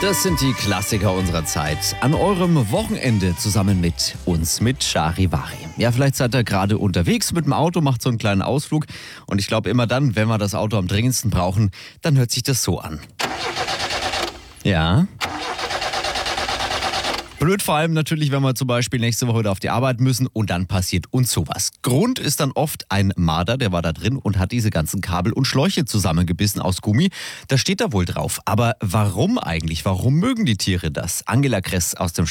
Das sind die Klassiker unserer Zeit. An eurem Wochenende zusammen mit uns, mit Charivari. Ja, vielleicht seid ihr gerade unterwegs mit dem Auto, macht so einen kleinen Ausflug. Und ich glaube, immer dann, wenn wir das Auto am dringendsten brauchen, dann hört sich das so an. Ja. Blöd vor allem natürlich, wenn wir zum Beispiel nächste Woche wieder auf die Arbeit müssen und dann passiert uns sowas. Grund ist dann oft ein Marder, der war da drin und hat diese ganzen Kabel und Schläuche zusammengebissen aus Gummi. Das steht da wohl drauf. Aber warum eigentlich? Warum mögen die Tiere das? Angela Kress aus dem